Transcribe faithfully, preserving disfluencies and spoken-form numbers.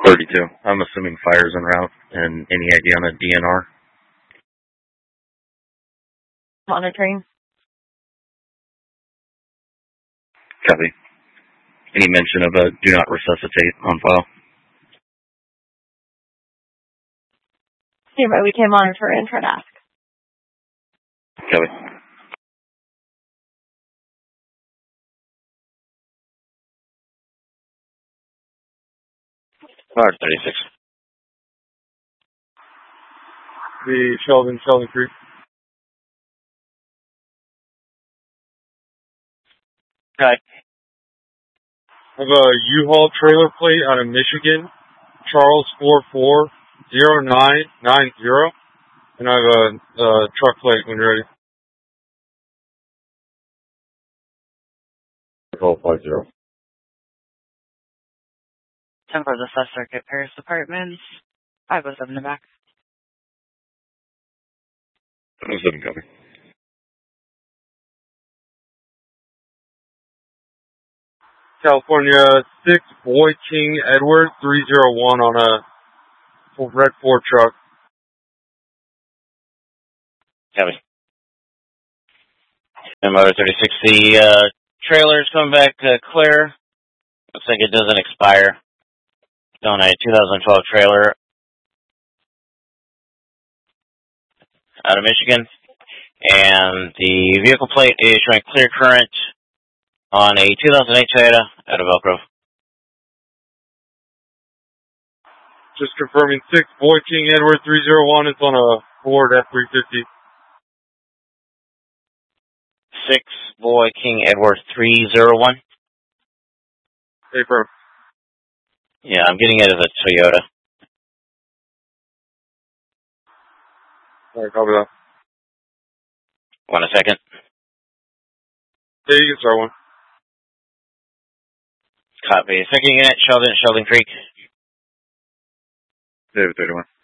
thirty-two. I'm assuming fire's en route, and any idea on a D N R? Monitoring. Copy. Any mention of a do not resuscitate on file? Standby, we can monitor and try to ask. Copy. Fire thirty-six. The Sheldon, Sheldon Creek. Hi. I have a U-Haul trailer plate out of Michigan, Charles four four zero nine nine zero, and I have a, a truck plate when you're ready. twelve five zero. ten for the South Circuit Paris Apartments. five oh seven in the back. seven copy. California six, Boy King Edward three zero one on a red Ford truck. Copy. And Motor thirty-six, the uh, trailer's coming back uh, clear. Looks like it doesn't expire. It's on a two thousand twelve trailer out of Michigan. And the vehicle plate is showing clear current on a two thousand eight Toyota out of Elk Grove. Just confirming six, Boy King Edward three zero one. It's on a Ford F three fifty. six, Boy King Edward three zero one. Hey, bro. Yeah, I'm getting it as a Toyota. Alright, copy that. One a second. Yeah, you can start one. Copy. Second unit, Sheldon, Sheldon Creek. David thirty-one.